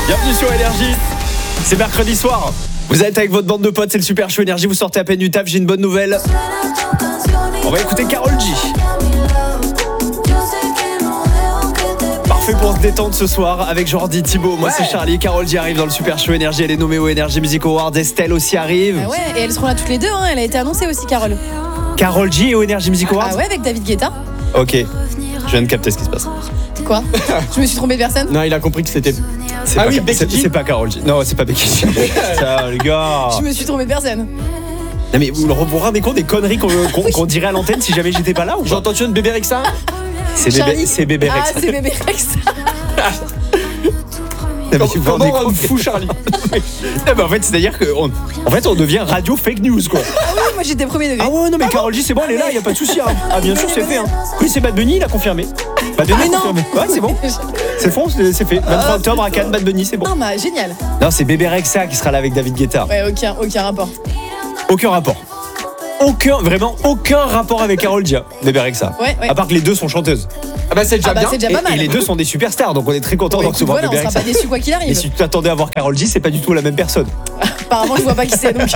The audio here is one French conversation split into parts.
Bienvenue sur Énergie. C'est mercredi soir. Vous êtes avec votre bande de potes, c'est le Super Show Énergie. Vous sortez à peine du taf, j'ai une bonne nouvelle. On va écouter Karol G. Parfait pour se détendre ce soir avec Jordi, Thibaut. Moi c'est Charlie. Karol G arrive dans le Super Show Énergie. Elle est nommée au Energy Music Awards. Estelle aussi arrive. Ah ouais, et elles seront là toutes les deux. Hein. Elle a été annoncée aussi, Karol. Karol G et au Energy Music Awards. Ah ouais, avec David Guetta. Ok, je viens de capter ce qui se passe. Quoi? Je me suis trompée de personne? Non, il a compris que c'était. C'est pas Karol G. Non, c'est pas Becky G. Ça, les gars. Je me suis trompée de personne. Non mais vous vous rendez compte des conneries qu'on dirait à l'antenne si jamais j'étais pas là ou J'ai pas? entendu une bébé Rexa. C'est bébé Rex. Ah, c'est bébé Rex. Comment on fou Charlie? Non, mais en fait, c'est-à-dire qu'on on devient radio fake news quoi. Ah oui, moi j'étais premier degré. Ah ouais, non mais Karol G c'est bon, elle est là, y a pas de souci. Hein. Ah bien sûr, c'est fait. Hein. Oui, c'est Bad Bunny, il a confirmé. Bad Bunny a confirmé. Ouais, c'est bon. C'est bon, c'est fait. 23 octobre à Cannes, Bad Bunny, c'est bon. Non, bah génial. Non, c'est bébé Rexa qui sera là avec David Guetta. Ouais, aucun rapport. Aucun rapport. Vraiment aucun rapport avec Karol G, bébé Rexa. Ouais. À part que les deux sont chanteuses. Ah bah c'est déjà bien. C'est déjà pas mal. Et les deux sont des superstars, donc on est très contents d'en recevoir Voilà, bébé on sera Rexa. pas déçus quoi qu'il Et arrive. si tu t'attendais à voir Karol G, c'est pas du tout la même personne. Apparemment, je vois pas qui c'est donc.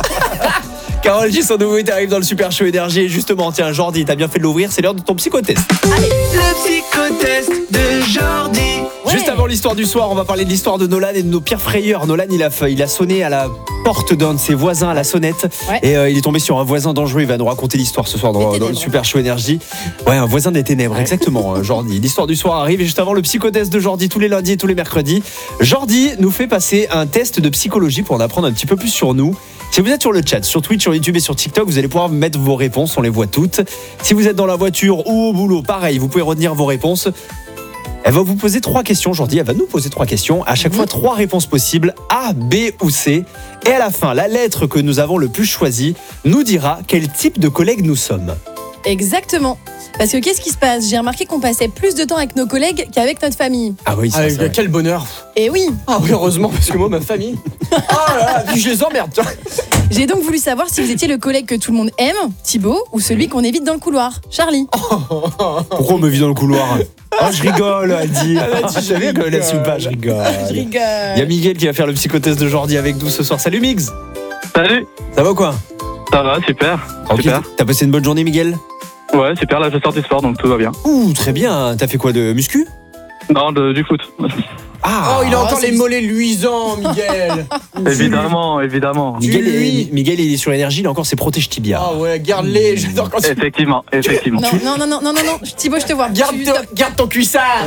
Karol G, son nouveauté arrive dans le Super Show Énergie. Et justement, tiens, Jordi, t'as bien fait de l'ouvrir, c'est l'heure de ton psychotest. Le psychotest de Jordi. Ouais. Juste avant l'histoire du soir, on va parler de l'histoire de Nolan et de nos pires frayeurs. Nolan, il a sonné à la porte d'un de ses voisins à la sonnette. Ouais. Et il est tombé sur un voisin dangereux. Il va nous raconter l'histoire ce soir dans le Super Show Énergie. Ouais, un voisin des ténèbres, exactement, Jordi. L'histoire du soir arrive et juste avant le psychotest de Jordi tous les lundis et tous les mercredis. Jordi nous fait passer un test de psychologie pour en apprendre un petit peu plus sur nous. Si vous êtes sur le chat, sur Twitch, sur YouTube et sur TikTok, vous allez pouvoir mettre vos réponses, on les voit toutes. Si vous êtes dans la voiture ou au boulot, pareil, vous pouvez retenir vos réponses. Elle va vous poser 3 questions, Jordi. Elle va nous poser 3 questions. À chaque fois, 3 réponses possibles, A, B ou C. Et à la fin, la lettre que nous avons le plus choisie nous dira quel type de collègue nous sommes. Exactement. Parce que qu'est-ce qui se passe? J'ai remarqué qu'on passait plus de temps avec nos collègues qu'avec notre famille. Ah oui, Ah, c'est vrai. quel bonheur. Et oui, Ah oui, heureusement, parce que moi, ma famille. Oh là là, puis je les emmerde. j'ai donc voulu savoir si vous étiez le collègue que tout le monde aime, Thibaut, ou celui qu'on évite dans le couloir, Charlie. Pourquoi on me vit dans le couloir? Oh, je rigole, elle dit. Je savais qu'elle assume pas, je rigole. Je rigole. Il y a Miguel qui va faire le psychotest de Jordi avec nous ce soir. Salut Migs. Salut, Ça va ou quoi? ça va, super. Tranquille. Super. T'as passé une bonne journée, Miguel? Ouais, super, là je sors du sport donc tout va bien. Ouh, très bien. T'as fait quoi, de muscu? Non, du foot. Ah, Oh, il a encore c'est les mollets luisants, Miguel. Évidemment. Miguel, il est sur Énergie, il a encore ses protèges tibia. Ah ouais, garde-les. J'adore quand tu. Effectivement. Non, Thibaut, je te vois. Garde ton cuissard.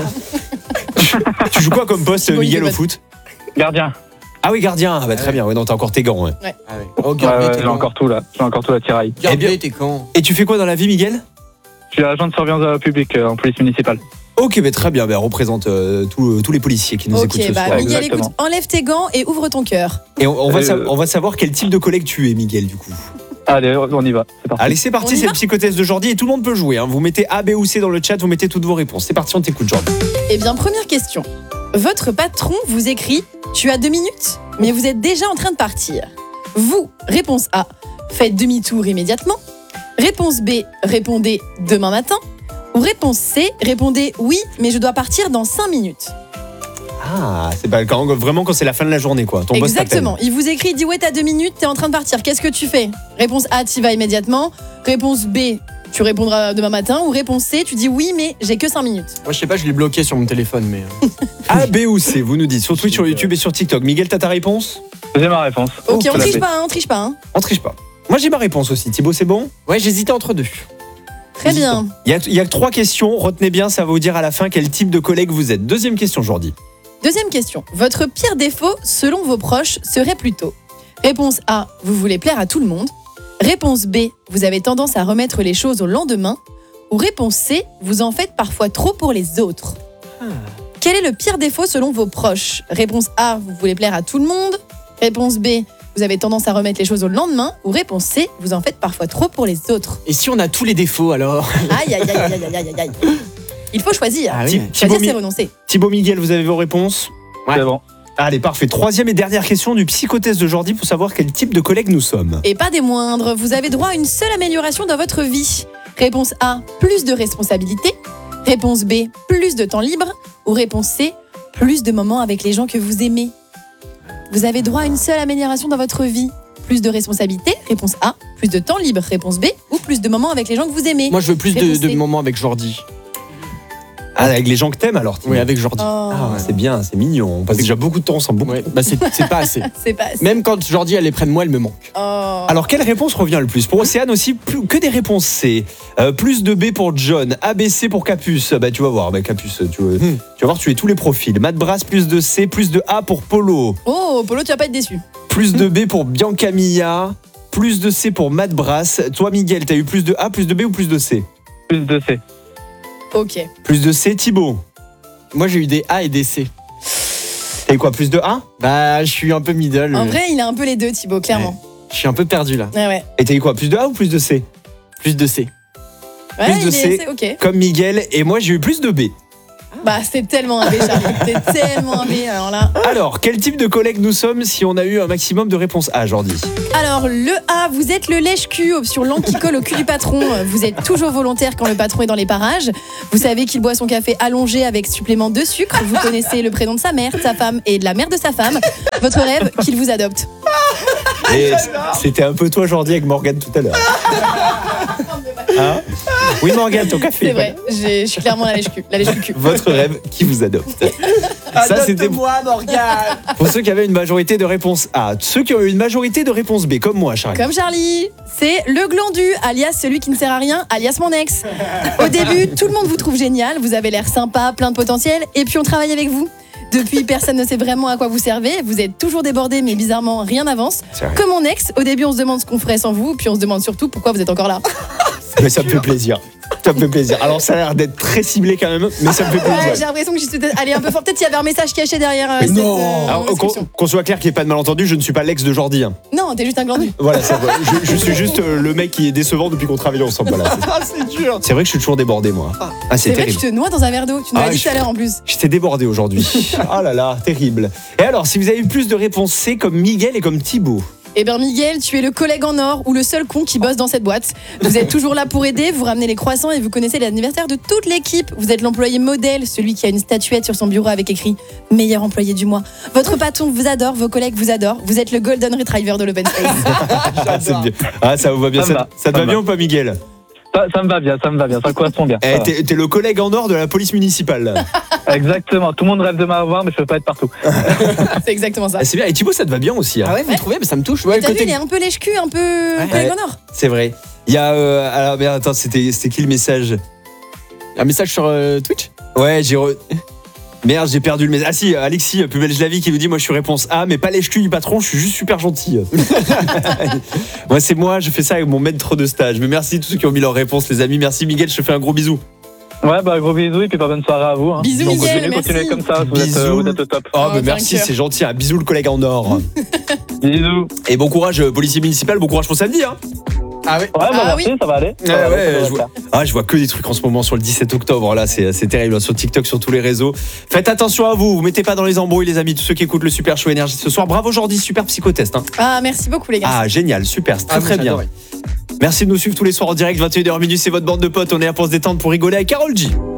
Tu joues quoi comme poste, Thibaut, il Miguel, fait au pas- foot? Gardien. Ah oui, gardien. Ah bah, très bien. Ouais, non, t'as encore tes gants. Ouais. Ah ouais. Oh, Ouais, garde-les, t'es j'ai con. encore tout là. J'ai encore tout la tiraille. Garde-les, t'es con. Et tu fais quoi dans la vie, Miguel? Je suis agent de surveillance publique en police municipale. Ok, mais très bien. On représente tous les policiers qui nous écoutent Ok, ce soir. bah Miguel, exactement. écoute, enlève tes gants et ouvre ton cœur. Et on va savoir quel type de collègue tu es, Miguel, du coup. Allez, on y va. C'est parti. Allez, c'est On parti, y c'est va le psychotest de Jordi et tout le monde peut jouer. Hein. Vous mettez A, B ou C dans le chat, vous mettez toutes vos réponses. C'est parti, on t'écoute, Jordi. Eh bien, première question. Votre patron vous écrit « Tu as 2 minutes, mais vous êtes déjà en train de partir. » Vous, réponse A, faites demi-tour immédiatement. Réponse B, répondez « Demain matin ». Ou réponse C, répondez « Oui, mais je dois partir dans 5 minutes ». Ah, c'est pas vraiment quand c'est la fin de la journée, quoi. Ton boss t'appelle. Exactement. Il vous écrit, il dit « Ouais, t'as 2 minutes, t'es en train de partir. Qu'est-ce que tu fais ?» Réponse A, t'y vas immédiatement. Réponse B, tu répondras demain matin. Ou réponse C, tu dis « Oui, mais j'ai que 5 minutes. Moi, je sais pas, je l'ai bloqué sur mon téléphone, mais. A, B ou C, vous nous dites sur Twitch, sur YouTube et sur TikTok. Miguel, t'as ta réponse? J'ai ma réponse. » Ok, on Tout à triche fait. pas, on triche pas. Hein. On triche pas. Moi, j'ai ma réponse aussi. Thibaut, c'est bon? Ouais, j'hésitais entre deux. Très bien. Il y a 3 questions. Retenez bien, ça va vous dire à la fin quel type de collègue vous êtes. Deuxième question, Jordi. Deuxième question. Votre pire défaut, selon vos proches, serait plutôt réponse A, vous voulez plaire à tout le monde. Réponse B, vous avez tendance à remettre les choses au lendemain. Ou réponse C, vous en faites parfois trop pour les autres. Quel est le pire défaut selon vos proches? Réponse A, vous voulez plaire à tout le monde. Réponse B, vous avez tendance à remettre les choses au lendemain. Ou réponse C, vous en faites parfois trop pour les autres. Et si on a tous les défauts alors? Aïe, aïe, aïe, aïe, aïe, aïe, aïe. Il faut choisir. Ah oui. Choisir, c'est renoncer. Thibaut, Miguel, vous avez vos réponses? Ouais. C'est bon. Allez, parfait. Troisième et dernière question du psychotest de Jordi pour savoir quel type de collègue nous sommes. Et pas des moindres, vous avez droit à une seule amélioration dans votre vie. Réponse A, plus de responsabilités. Réponse B, plus de temps libre. Ou réponse C, plus de moments avec les gens que vous aimez. Vous avez droit à une seule amélioration dans votre vie. Plus de responsabilités, réponse A. Plus de temps libre, réponse B. Ou plus de moments avec les gens que vous aimez. Moi, je veux plus Réponse de C. moments avec Jordi. Ah, avec les gens que t'aimes alors. Oui, avec Jordi. Oh, Ah, c'est bien, c'est mignon. On passe déjà beaucoup de temps ensemble. Beaucoup. Ouais, bah c'est pas assez. c'est pas. Même quand Jordi elle est près de moi, elle me manque. Oh. Alors, quelle réponse revient le plus? Pour Océane aussi, que des réponses C. Plus de B pour John, A, B, C pour Capus. Bah, tu vas voir, Capus, tu vas voir, tu es tous les profils. Matt Brass, plus de C, plus de A pour Polo. Oh, Polo, tu vas pas être déçu. Plus de B pour Bianca Mia. Plus de C pour Matt Brass. Toi, Miguel, t'as eu plus de A, plus de B ou plus de C? Plus de C. Ok. Plus de C, Thibaut. Moi, j'ai eu des A et des C. T'as eu quoi, plus de A? Bah, je suis un peu middle. En vrai, il a un peu les deux, Thibaut, clairement. Je suis un peu perdu là. Ouais. Et t'as eu quoi, plus de A ou plus de C? Plus de C. Ouais, Plus de C. c'est ok. Comme Miguel, et moi j'ai eu plus de B. Bah, c'est tellement un B, Charlie. C'est tellement un B, alors là. Alors, quel type de collègue nous sommes si on a eu un maximum de réponses A, Jordi? Alors, le A, vous êtes le lèche-cul, option langue qui colle au cul du patron. Vous êtes toujours volontaire quand le patron est dans les parages. Vous savez qu'il boit son café allongé avec supplément de sucre. Vous connaissez le prénom de sa mère, de sa femme et de la mère de sa femme. Votre rêve, qu'il vous adopte. Et c'était un peu toi, Jordi, avec Morgane tout à l'heure. Hein? Oui, Morgane, ton café. C'est vrai, je suis clairement la lèche-cul. La lèche-cul. Votre rêve qui vous adopte. Ça, c'était moi, Morgane. pour ceux qui avaient une majorité de réponse A. Ceux qui ont eu une majorité de réponse B, comme moi, Charlie. Comme Charlie, c'est le glandu, alias celui qui ne sert à rien, alias mon ex. Au début, tout le monde vous trouve génial, vous avez l'air sympa, plein de potentiel, et puis on travaille avec vous. Depuis, personne ne sait vraiment à quoi vous servez, vous êtes toujours débordé, mais bizarrement, rien n'avance. C'est vrai. Comme mon ex, au début, on se demande ce qu'on ferait sans vous, puis on se demande surtout pourquoi vous êtes encore là. Mais ça me fait plaisir. Ça me fait plaisir. Alors, ça a l'air d'être très ciblé quand même, mais ça me fait Ouais, plaisir. j'ai l'impression que j'y suis allée un peu fort. Peut-être qu'il y avait un message caché derrière cette Alors, inscription. qu'on soit clair qu'il n'y ait pas de malentendu, je ne suis pas l'ex de Jordi. Hein. Non, t'es juste un glandu. Voilà, ça va. Je suis juste le mec qui est décevant depuis qu'on travaille ensemble. Voilà. Ah, c'est dur. C'est vrai que je suis toujours débordé, moi. Ah, C'est c'est vrai que terrible. tu te noies dans un verre d'eau. Tu nous Ah, l'as dit je- tout à l'heure en plus. J'étais débordé aujourd'hui. Oh là là, terrible. Et alors, si vous avez eu plus de réponses C comme Miguel et comme Thibaut. Eh bien Miguel, tu es le collègue en or ou le seul con qui bosse dans cette boîte. Vous êtes toujours là pour aider, vous ramenez les croissants et vous connaissez l'anniversaire de toute l'équipe. Vous êtes l'employé modèle, celui qui a une statuette sur son bureau avec écrit « Meilleur employé du mois ». Votre patron vous adore, vos collègues vous adorent. Vous êtes le golden retriever de l'open space. Ah, c'est bien. Ah, ça vous va bien. Ça me Ça, va. ça te Ça va me bien va. ou pas, Miguel? Ça me va bien, ça correspond bien. ça Eh, va. t'es le collègue en or de la police municipale. Exactement, tout le monde rêve de m'avoir, mais je peux pas être partout. C'est exactement ça. Ah, c'est bien. Et Thibaut, ça te va bien aussi. Hein. Ah ouais, vous trouvez? Mais ça me touche. Ouais, T'as vu, il est un peu lèche-cul, un peu collègue en or. C'est vrai. Il y a. Alors, mais attends, c'était qui le message? Un message sur Twitch. Ouais, Merde, j'ai perdu le message. Ah si, Alexis, plus belle je la vie, qui nous dit: moi je suis réponse A, mais pas lèche-cul du patron, je suis juste super gentil. Moi, c'est moi, je fais ça avec mon maître de stage. Mais merci à tous ceux qui ont mis leur réponse, les amis. Merci Miguel, je te fais un gros bisou. Ouais, gros bisous et puis bonne soirée à vous. Hein. Bisous, Donc, Miguel, continuez merci. comme ça, vous êtes au top. Oh, Oh, mais t'as un merci, cœur. c'est gentil. Un bisou, le collègue en or. Bisous. Et bon courage, policier municipal, bon courage pour samedi. Hein. Ah ouais. Ouais, bah Ah merci, oui. ça va aller. Ça Ouais, va aller, ouais, ça va je le faire. je vois que des trucs en ce moment sur le 17 octobre. Là, c'est terrible. Sur TikTok, sur tous les réseaux. Faites attention à vous. Vous mettez pas dans les embrouilles, les amis. Tous ceux qui écoutent le Super Show Énergie ce soir. Bravo, Jordi. Super psychotest. Hein. Ah, merci beaucoup les gars. Ah, génial. Super. C'est très, très bien. j'adorais. Merci de nous suivre tous les soirs en direct. 21h minuit, c'est votre bande de potes. On est là pour se détendre, pour rigoler avec Karol G.